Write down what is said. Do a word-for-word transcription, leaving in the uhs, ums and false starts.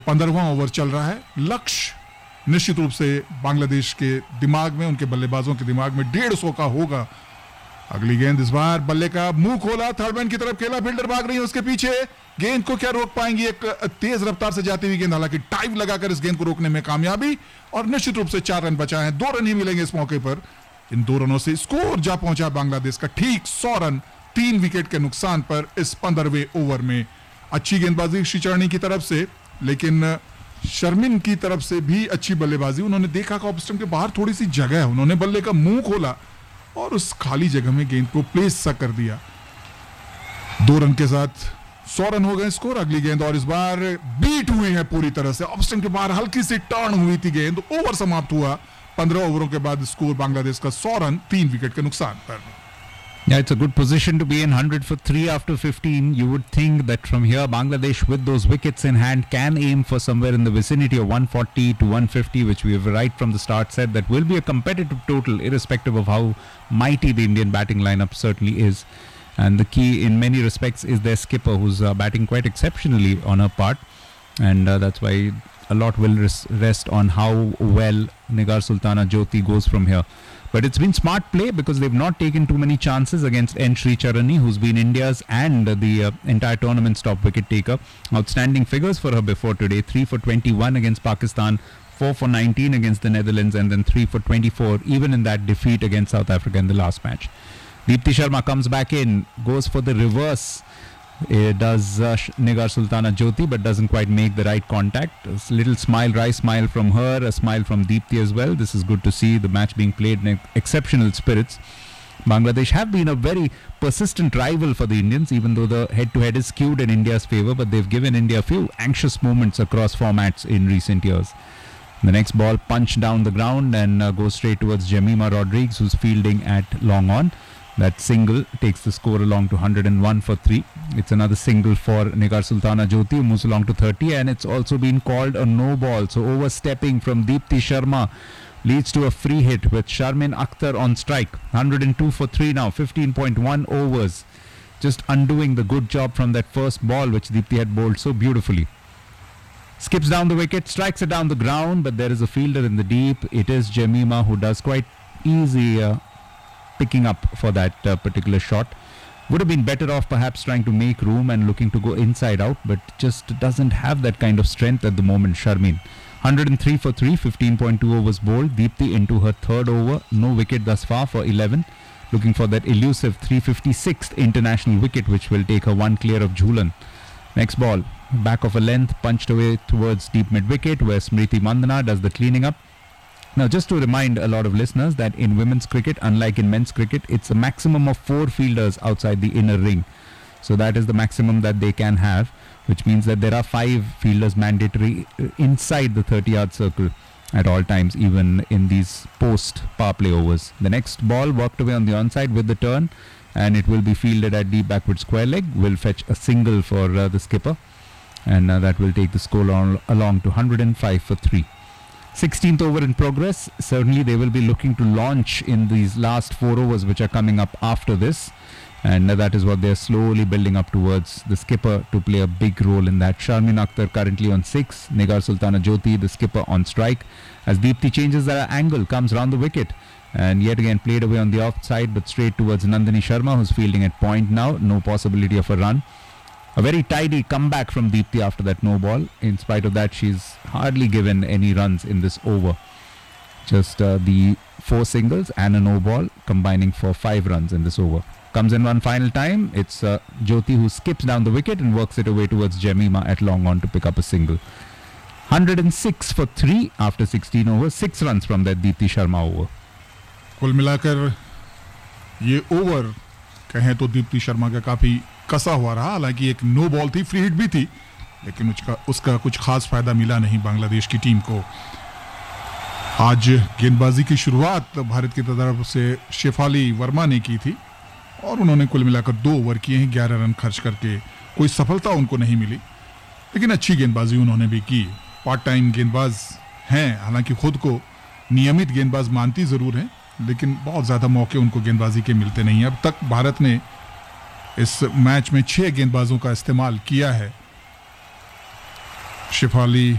पंद्रहवां over चल रहा है। लक्ष्य निश्चित रूप से बांग्लादेश के दिमाग में, उनके बल्लेबाजों के दिमाग में डेढ़ सौ का होगा। अगली गेंद इस बार बल्ले का मुंह खोला, थर्ड मैन की तरफ खेला, फील्डर भाग रही है उसके पीछे, गेंद को क्या रोक पाएंगी? एक तेज रफ्तार से जाती हुई गेंद, हालांकि टाइम लगाकर इस गेंद को रोकने में कामयाबी, और निश्चित रूप से चार रन बचाए हैं। दो रन ही मिलेंगे इस मौके पर। इन दो रनों से स्कोर जा पहुंचा बांग्लादेश का ठीक सौ रन, तीन विकेट के नुकसान पर इस पंद्रहवें ओवर में। अच्छी गेंदबाजी श्रीचरणी की तरफ से, लेकिन शर्मिन की तरफ से भी अच्छी बल्लेबाजी। उन्होंने देखा कि ऑफ स्टंप के बाहर थोड़ी सी जगह है, उन्होंने बल्ले का मुंह खोला और उस खाली जगह में गेंद को प्लेस सा कर दिया। दो रन के साथ सौ रन हो गए स्कोर। अगली गेंद और इस बार बीट हुए हैं पूरी तरह से, ऑफ स्टंप के बाहर हल्की सी टर्न हुई थी गेंद, ओवर समाप्त हुआ। पंद्रह ओवरों के बाद स्कोर बांग्लादेश का सौ रन, तीन विकेट के नुकसान पर। Yeah, it's a good position to be in. one hundred for three after fifteen. You would think that from here, Bangladesh, with those wickets in hand, can aim for somewhere in the vicinity of one forty to one fifty, which we have right from the start said that will be a competitive total, irrespective of how mighty the Indian batting lineup certainly is. And the key in many respects is their skipper, who's uh, batting quite exceptionally on her part. And uh, that's why a lot will res- rest on how well Nigar Sultana Jyoti goes from here. But it's been smart play because they've not taken too many chances against N. Sreecharani, who's been India's and the uh, entire tournament's top wicket taker. Outstanding figures for her before today. three for twenty-one against Pakistan, four for nineteen against the Netherlands, and then three for twenty-four even in that defeat against South Africa in the last match. Deepti Sharma comes back in, goes for the reverse. It does uh, Nigar Sultana Jyoti, but doesn't quite make the right contact. A little smile, dry smile from her, a smile from Deepti as well. This is good to see the match being played in exceptional spirits. Bangladesh have been a very persistent rival for the Indians, even though the head-to-head is skewed in India's favour, but they've given India a few anxious moments across formats in recent years. The next ball punched down the ground and uh, goes straight towards Jemima Rodrigues, who's fielding at long on. That single takes the score along to one hundred one for three. It's another single for Nigar Sultana Jyoti, who moves along to thirty, and it's also been called a no ball. So overstepping from Deepti Sharma leads to a free hit with Sharmin Akhtar on strike. one hundred two for three now, fifteen point one overs. Just undoing the good job from that first ball, which Deepti had bowled so beautifully. Skips down the wicket, strikes it down the ground, but there is a fielder in the deep. It is Jemima who does quite easy uh, picking up for that uh, particular shot. Would have been better off perhaps trying to make room and looking to go inside out, but just doesn't have that kind of strength at the moment, Sharmin. one hundred three for three, fifteen point two overs bowled. Deepti into her third over, no wicket thus far for eleven. Looking for that elusive three hundred fifty-sixth international wicket, which will take her one clear of Jhulan. Next ball, back of a length, punched away towards deep mid-wicket, where Smriti Mandana does the cleaning up. Now, just to remind a lot of listeners that in women's cricket, unlike in men's cricket, it's a maximum of four fielders outside the inner ring. So that is the maximum that they can have, which means that there are five fielders mandatory inside the thirty-yard circle at all times, even in these post-power play overs. The next ball worked away on the onside with the turn, and it will be fielded at deep backward square leg, will fetch a single for uh, the skipper, and uh, that will take the score on, along to one hundred five for three. sixteenth over in progress. Certainly they will be looking to launch in these last four overs which are coming up after this, and uh, that is what they're slowly building up towards. The skipper to play a big role in that. Sharmin Akhtar currently on six, Nigar Sultana Jyoti the skipper on strike, as Deepti changes their angle, comes round the wicket and yet again played away on the offside, but straight towards Nandini Sharma, who's fielding at point now. No possibility of a run. A very tidy comeback from Deepti after that no ball. In spite of that, she's hardly given any runs in this over. Just uh, the four singles and a no ball combining for five runs in this over. Comes in one final time. It's uh, Jyoti who skips down the wicket and works it away towards Jemima at long on to pick up a single. one hundred six for three after sixteen overs. Six runs from that Deepti Sharma over. कुल मिलाकर ये over कहें तो दीप्ति शर्मा का काफी कसा हुआ रहा। हालांकि एक नो बॉल थी, फ्री हिट भी थी, लेकिन उसका उसका कुछ खास फायदा मिला नहीं बांग्लादेश की टीम को। आज गेंदबाजी की शुरुआत भारत की तरफ से शेफाली वर्मा ने की थी और उन्होंने कुल मिलाकर दो ओवर किए हैं, ग्यारह रन खर्च करके। कोई सफलता उनको नहीं मिली, लेकिन अच्छी गेंदबाजी उन्होंने भी की। पार्ट टाइम गेंदबाज हैं, हालांकि खुद को नियमित गेंदबाज मानती ज़रूर हैं, लेकिन बहुत ज़्यादा मौके उनको गेंदबाजी के मिलते नहीं हैं। अब तक भारत ने इस मैच में छह गेंदबाजों का इस्तेमाल किया है। शिफाली